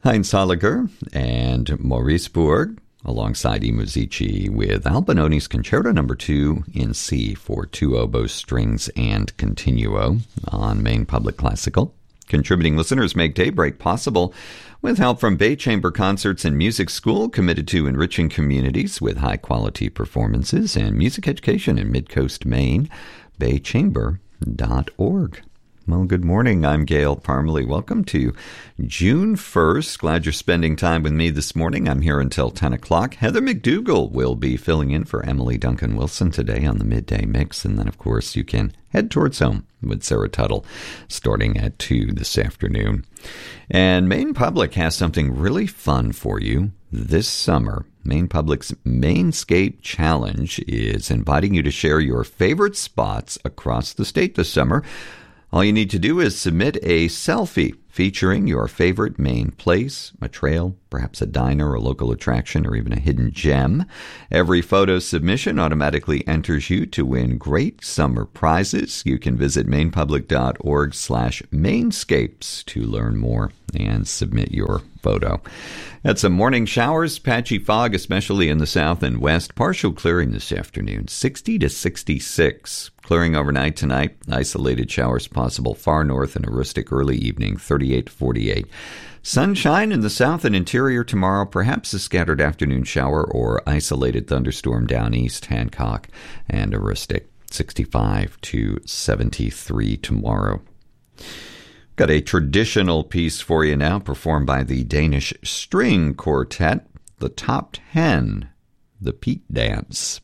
Heinz Holliger and Maurice Bourg, alongside Imuzici with Albinoni's Concerto No. 2 in C for two oboes, strings, and continuo on Maine Public Classical. Contributing listeners make Daybreak possible with help from Bay Chamber Concerts and Music School, committed to enriching communities with high-quality performances and music education in Mid-Coast Maine. baychamber.org. Well, good morning. I'm Gail Parmalee. Welcome to June 1st. Glad you're spending time with me this morning. I'm here until 10 o'clock. Heather McDougall will be filling in for Emily Duncan Wilson today on the Midday Mix. And then, of course, you can head towards home with Sarah Tuttle starting at 2 this afternoon. And Maine Public has something really fun for you this summer. Maine Public's Mainscape Challenge is inviting you to share your favorite spots across the state this summer. All you need to do is submit a selfie featuring your favorite Maine place, a trail, perhaps a diner, a local attraction, or even a hidden gem. Every photo submission automatically enters you to win great summer prizes. You can visit mainepublic.org/mainscapes to learn more and submit your photo. Had some morning showers, patchy fog, especially in the south and west. Partial clearing this afternoon, 60 to 66. Clearing overnight tonight. Isolated showers possible far north and a rustic early evening, 38 to 48. Sunshine in the south and interior tomorrow. Perhaps a scattered afternoon shower or isolated thunderstorm down east, Hancock, and a rustic 65 to 73 tomorrow. Got a traditional piece for you now, performed by the Danish String Quartet, the Top 10, the Peat Dance.